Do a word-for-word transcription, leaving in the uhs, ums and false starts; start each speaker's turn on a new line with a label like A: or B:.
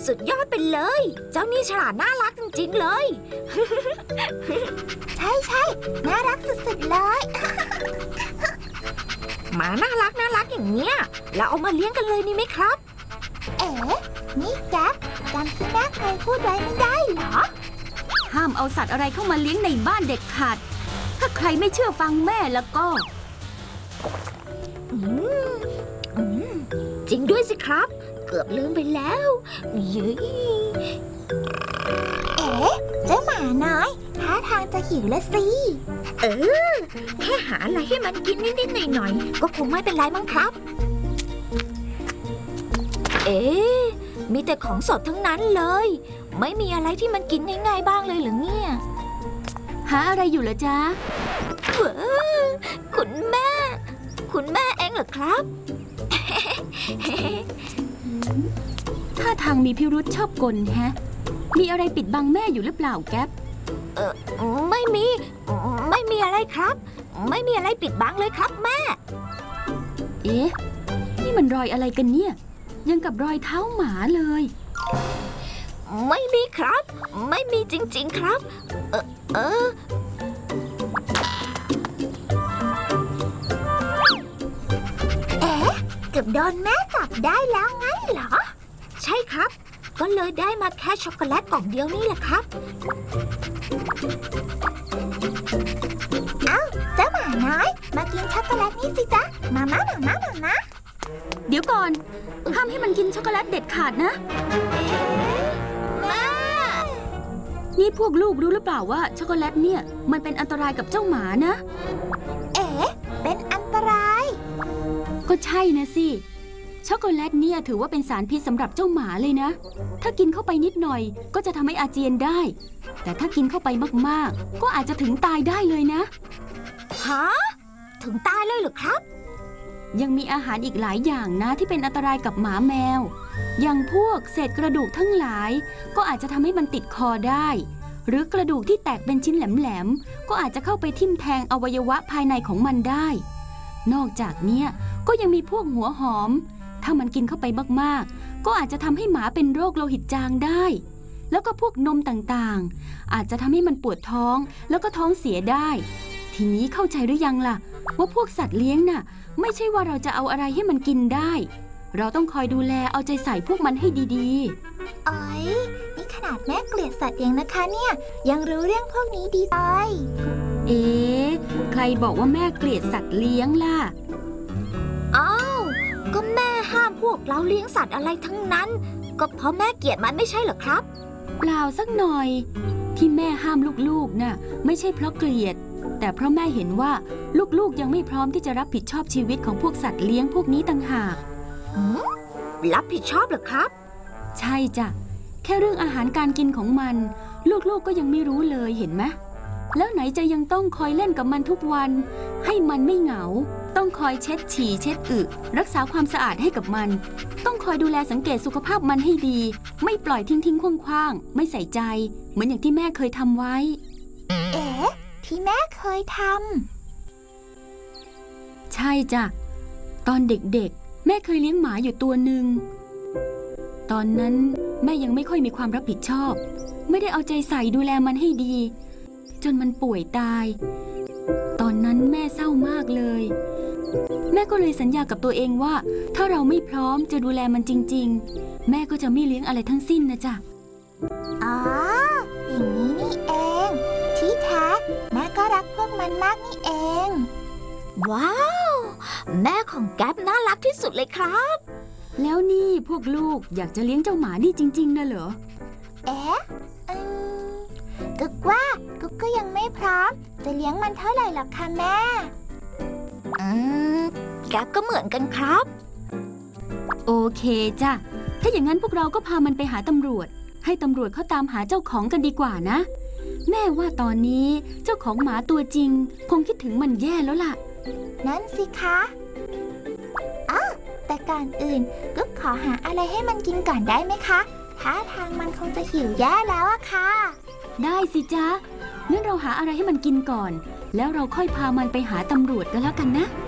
A: สุดยอดไปเลยเจ้านี่ฉลาดน่ารักจริงๆเลย
B: ใช่ใช่น่ารักสุดๆเลย
A: หมาน่ารักน่ารักอย่างเนี้ยเราเอามาเลี้ยงกันเลยนี่ไหมครับ
B: เอ๋นี่แก๊ปจำที่แม่เคยพูดไว้ไม่ได้เหรอ
C: ห้ามเอาสัตว์อะไรเข้ามาเลี้ยงในบ้านเด็ดขาดถ้าใครไม่เชื่อฟังแม่แล้วก็
A: อืมอืมจริงด้วยสิครับเกือบลืมไปแล้วยืย
B: เอ๋เจ้าหมาน้อยท่าทางจะหิวแล้วสิ
A: เออแค่หาอะไรให้มันกินนิดๆหน่อยๆก็คงไม่เป็นไรมั้งครับเอ๊ะมีแต่ของสดทั้งนั้นเลยไม่มีอะไรที่มันกินง่ายๆบ้างเลยเหรอเนี่ย
C: หาอะไรอยู่เหรอจ๊ะ
A: เว้อคุณแม่คุณแม่เองเหรอครับ
C: ท่าทางมีพิรุธชอบกลแฮะมีอะไรปิดบังแม่อยู่หรือเปล่าแก๊ป
A: เออไม่มีไม่มีอะไรครับไม่มีอะไรปิดบังเลยครับแม่
C: เอ๊ะนี่มันรอยอะไรกันเนี่ยยังกับรอยเท้าหมาเลย
A: ไม่มีครับไม่มีจริงๆครับเออเออ
B: เอ๊ะเกือบโดนแม่จับได้แล้วงั้นเหรอ
A: ใช่ครับก็เลยได้มาแค่ช็อกโกแลตกล่องเดียวนี่แหละครับ
B: เอ้าเจ้าหมาน้อยมากินช็อกโกแลตนี่สิจ๊ะมาม่ามาม่ามาม่า
C: เดี๋ยวก่อนห้ามให้มันกินช็อกโกแลตเด็ดขาดนะ
A: แม่
C: นี่พวกลูกรู้หรือเปล่าว่าช็อกโกแลตเนี่ยมันเป็นอันตรายกับเจ้าหมานะ
B: เอ๋เป็นอันตราย
C: ก็ใช่นะสิช็อกโกแลตเนี่ยถือว่าเป็นสารพิษสำหรับเจ้าหมาเลยนะถ้ากินเข้าไปนิดหน่อยก็จะทำให้อาเจียนได้แต่ถ้ากินเข้าไปมากๆก็อาจจะถึงตายได้เลยนะ
A: ฮะถึงตายเลยเหรอครับ
C: ยังมีอาหารอีกหลายอย่างนะที่เป็นอันตรายกับหมาแมวอย่างพวกเศษกระดูกทั้งหลายก็อาจจะทำให้มันติดคอได้หรือกระดูกที่แตกเป็นชิ้นแหลมๆก็อาจจะเข้าไปทิ่มแทงอวัยวะภายในของมันได้นอกจากเนี้ยก็ยังมีพวกหัวหอมถ้ามันกินเข้าไปมากๆก็อาจจะทำให้หมาเป็นโรคโลหิตจางได้แล้วก็พวกนมต่างๆอาจจะทำให้มันปวดท้องแล้วก็ท้องเสียได้ทีนี้เข้าใจหรือยังล่ะว่าพวกสัตว์เลี้ยงน่ะไม่ใช่ว่าเราจะเอาอะไรให้มันกินได้เราต้องคอยดูแลเอาใจใส่พวกมันให้ดี
B: ๆอ๋อยนี่ขนาดแม่เกลียดสัตว์เองนะคะเนี่ยยังรู้เรื่องพวกนี้ดีเลย
C: เอ๊ะใครบอกว่าแม่เกลียดสัตว์เลี้ยงล่ะ
A: อ้าวก็แม่ห้ามพวกเราเลี้ยงสัตว์อะไรทั้งนั้นก็เพราะแม่เกลียดมันไม่ใช่เหรอครับ
C: เปล่าสักหน่อยที่แม่ห้ามลูกๆน่ะไม่ใช่เพราะเกลียดแต่เพราะแม่เห็นว่าลูกๆยังไม่พร้อมที่จะรับผิดชอบชีวิตของพวกสัตว์เลี้ยงพวกนี้ต่างหาก
A: รับผิดชอบเหรอครับ
C: ใช่จ้ะแค่เรื่องอาหารการกินของมันลูกๆก็ยังไม่รู้เลยเห็นไหมแล้วไหนจะยังต้องคอยเล่นกับมันทุกวันให้มันไม่เหงาต้องคอยเช็ดฉี่เช็ดอึรักษาความสะอาดให้กับมันต้องคอยดูแลสังเกตสุขภาพมันให้ดีไม่ปล่อยทิ้งทิ้งคว่างๆไม่ใส่ใจเหมือนอย่างที่แม่เคยทำไว้
B: เอ๊ะที่แม่เคยท
C: ำใช่จ้ะตอนเด็กๆแม่เคยเลี้ยงหมาอยู่ตัวหนึ่งตอนนั้นแม่ยังไม่ค่อยมีความรับผิดชอบไม่ได้เอาใจใส่ดูแลมันให้ดีจนมันป่วยตายตอนนั้นแม่เศร้ามากเลยแม่ก็เลยสัญญากับตัวเองว่าถ้าเราไม่พร้อมจะดูแลมันจริงๆแม่ก็จะไม่เลี้ยงอะไรทั้งสิ้นนะจ๊ะ
B: อ๋ออย่างนี้นี่เองที่แท้แม่ก็รักพวกมันมากนี่เอง
A: ว้าวแม่ของแก๊ปน่ารักที่สุดเลยครับ
C: แล้วนี่พวกลูกอยากจะเลี้ยงเจ้าหมานี่จริงๆนะเหรอ
B: เอ๊ะอืมกุ๊กว่ากุ๊กก็ยังไม่พร้อมจะเลี้ยงมันเท่าไหร่หรอกค่ะแม่
A: อืมแก๊ปก็เหมือนกันครับ
C: โอเคจ้ะถ้าอย่างนั้นพวกเราก็พามันไปหาตำรวจให้ตำรวจเขาตามหาเจ้าของกันดีกว่านะแม่ว่าตอนนี้เจ้าของหมาตัวจริงคงคิดถึงมันแย่แล้วล่ะ
B: นั่นสิคะอ้าวแต่ก่อนอื่นกุ๊กขอหาอะไรให้มันกินก่อนได้ไหมคะท่าทางมันคงจะหิวแย่แล้วอะค่ะ
C: ได้สิจ๊ะงั้นเราหาอะไรให้มันกินก่อนแล้วเราค่อยพามันไปหาตำรวจกันแล้วกันนะ